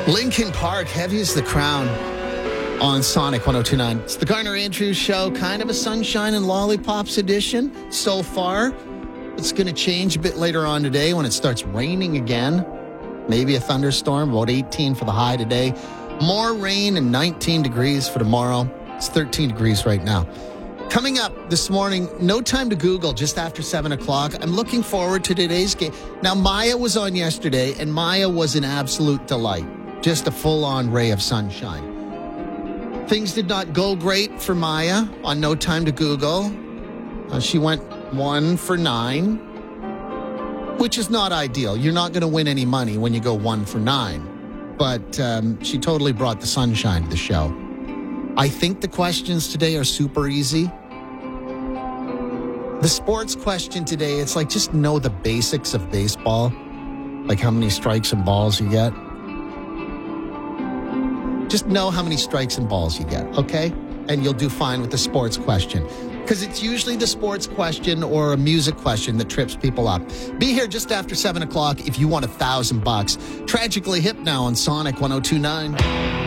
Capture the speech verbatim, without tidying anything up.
Linkin Park, Heavy as the Crown on Sonic one oh two point nine. It's the Garner Andrews Show, kind of a sunshine and lollipops edition so far. It's going to change a bit later on today when it starts raining again. Maybe a thunderstorm, about eighteen for the high today. More rain and nineteen degrees for tomorrow. It's thirteen degrees right now. Coming up this morning, no time to Google, just after seven o'clock. I'm looking forward to today's game. Now, Maya was on yesterday, and Maya was an absolute delight. Just a full-on ray of sunshine. Things did not go great for Maya on No Time to Google. Uh, she went one for nine, which is not ideal. You're not going to win any money when you go one for nine. But um, she totally brought the sunshine to the show. I think the questions today are super easy. The sports question today, it's like just know the basics of baseball, like how many strikes and balls you get. Just know how many strikes and balls you get, okay? And you'll do fine with the sports question. Because it's usually the sports question or a music question that trips people up. Be here just after seven o'clock if you want a thousand bucks. Tragically Hip now on Sonic one oh two point nine.